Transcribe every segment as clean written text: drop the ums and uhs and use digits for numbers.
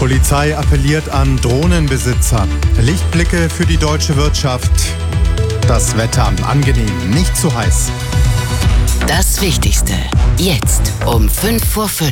Polizei appelliert an Drohnenbesitzer. Lichtblicke für die deutsche Wirtschaft. Das Wetter angenehm, nicht zu heiß. Das Wichtigste jetzt um 5:05 Uhr.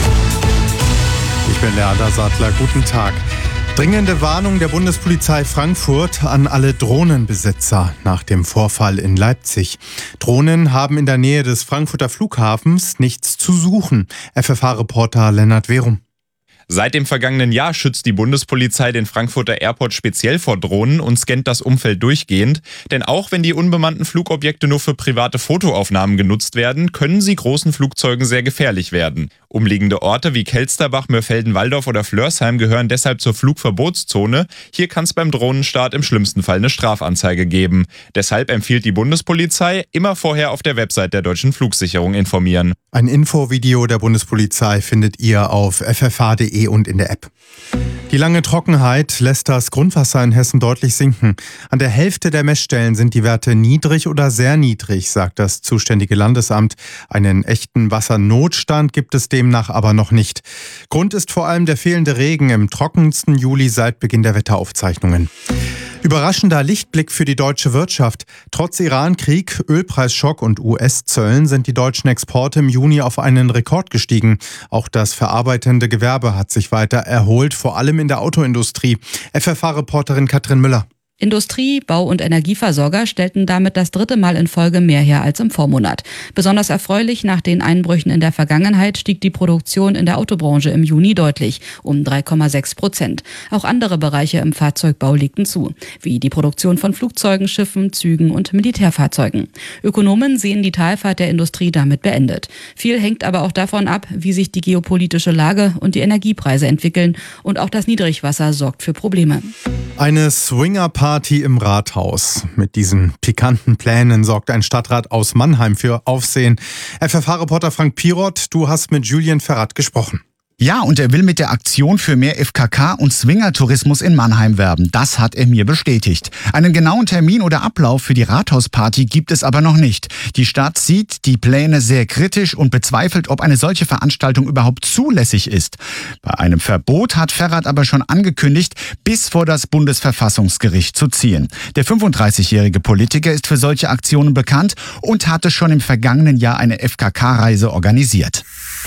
Ich bin Leander Sattler, guten Tag. Dringende Warnung der Bundespolizei Frankfurt an alle Drohnenbesitzer nach dem Vorfall in Leipzig. Drohnen haben in der Nähe des Frankfurter Flughafens nichts zu suchen. FFH-Reporter Lennart Werum. Seit dem vergangenen Jahr schützt die Bundespolizei den Frankfurter Airport speziell vor Drohnen und scannt das Umfeld durchgehend. Denn auch wenn die unbemannten Flugobjekte nur für private Fotoaufnahmen genutzt werden, können sie großen Flugzeugen sehr gefährlich werden. Umliegende Orte wie Kelsterbach, Mörfelden-Walldorf oder Flörsheim gehören deshalb zur Flugverbotszone. Hier kann es beim Drohnenstart im schlimmsten Fall eine Strafanzeige geben. Deshalb empfiehlt die Bundespolizei, immer vorher auf der Website der Deutschen Flugsicherung informieren. Ein Infovideo der Bundespolizei findet ihr auf ffh.de und in der App. Die lange Trockenheit lässt das Grundwasser in Hessen deutlich sinken. An der Hälfte der Messstellen sind die Werte niedrig oder sehr niedrig, sagt das zuständige Landesamt. Einen echten Wassernotstand gibt es demnach aber noch nicht. Grund ist vor allem der fehlende Regen im trockensten Juli seit Beginn der Wetteraufzeichnungen. Überraschender Lichtblick für die deutsche Wirtschaft. Trotz Iran-Krieg, Ölpreisschock und US-Zöllen sind die deutschen Exporte im Juni auf einen Rekord gestiegen. Auch das verarbeitende Gewerbe hat sich weiter erholt, vor allem in der Autoindustrie. FFH-Reporterin Katrin Müller. Industrie, Bau- und Energieversorger stellten damit das 3. Mal in Folge mehr her als im Vormonat. Besonders erfreulich, nach den Einbrüchen in der Vergangenheit stieg die Produktion in der Autobranche im Juni deutlich, um 3,6%. Auch andere Bereiche im Fahrzeugbau legten zu, wie die Produktion von Flugzeugen, Schiffen, Zügen und Militärfahrzeugen. Ökonomen sehen die Talfahrt der Industrie damit beendet. Viel hängt aber auch davon ab, wie sich die geopolitische Lage und die Energiepreise entwickeln. Und auch das Niedrigwasser sorgt für Probleme. Eine Swingerparty im Rathaus. Mit diesen pikanten Plänen sorgt ein Stadtrat aus Mannheim für Aufsehen. FFH-Reporter Frank Pirot, du hast mit Julien Ferrat gesprochen. Ja, und er will mit der Aktion für mehr FKK und Swingertourismus in Mannheim werben. Das hat er mir bestätigt. Einen genauen Termin oder Ablauf für die Rathausparty gibt es aber noch nicht. Die Stadt sieht die Pläne sehr kritisch und bezweifelt, ob eine solche Veranstaltung überhaupt zulässig ist. Bei einem Verbot hat Ferrat aber schon angekündigt, bis vor das Bundesverfassungsgericht zu ziehen. Der 35-jährige Politiker ist für solche Aktionen bekannt und hatte schon im vergangenen Jahr eine FKK-Reise organisiert.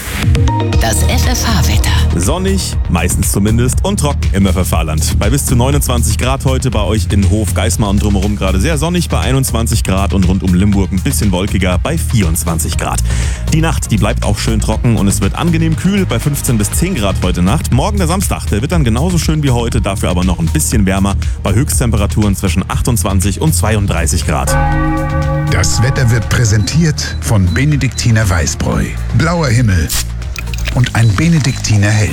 Das FFH-Wetter. Sonnig, meistens zumindest, und trocken im FFH-Land. Bei bis zu 29 Grad heute, bei euch in Hof, Geismar und drumherum gerade sehr sonnig, bei 21 Grad und rund um Limburg ein bisschen wolkiger bei 24 Grad. Die Nacht, die bleibt auch schön trocken und es wird angenehm kühl bei 15 bis 10 Grad heute Nacht. Morgen der Samstag, der wird dann genauso schön wie heute, dafür aber noch ein bisschen wärmer, bei Höchsttemperaturen zwischen 28 und 32 Grad. Das Wetter wird präsentiert von Benediktiner Weißbräu. Blauer Himmel und ein Benediktiner Hell.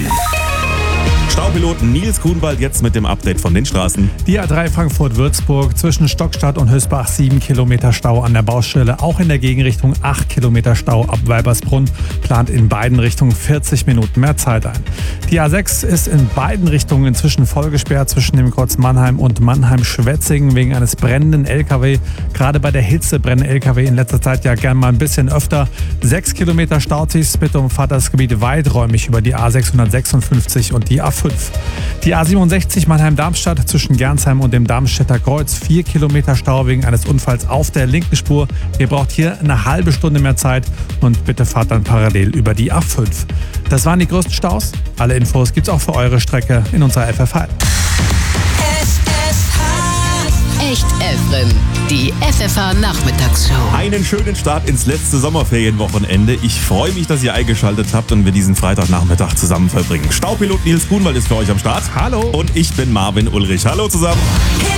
Staupiloten Nils Kuhnwald jetzt mit dem Update von den Straßen. Die A3 Frankfurt-Würzburg zwischen Stockstadt und Hösbach 7 Kilometer Stau an der Baustelle. Auch in der Gegenrichtung 8 Kilometer Stau ab Weibersbrunn. Plant in beiden Richtungen 40 Minuten mehr Zeit ein. Die A6 ist in beiden Richtungen inzwischen vollgesperrt zwischen dem Kreuz Mannheim und Mannheim-Schwetzingen wegen eines brennenden LKW. Gerade bei der Hitze brennen LKW in letzter Zeit ja gern mal ein bisschen öfter. 6 Kilometer Staus, bitte umfahrt das Gebiet weiträumig über die A656 und die A5. Die A67 Mannheim-Darmstadt zwischen Gernsheim und dem Darmstädter Kreuz. 4 Kilometer Stau wegen eines Unfalls auf der linken Spur. Ihr braucht hier eine halbe Stunde mehr Zeit und bitte fahrt dann parallel über die A5. Das waren die größten Staus. Alle Infos gibt's auch für eure Strecke in unserer FFH. Echt Efren, die FFH-Nachmittagsshow. Einen schönen Start ins letzte Sommerferienwochenende. Ich freue mich, dass ihr eingeschaltet habt und wir diesen Freitagnachmittag zusammen verbringen. Staupilot Nils Kuhnwald ist für euch am Start. Hallo. Und ich bin Marvin Ulrich. Hallo zusammen.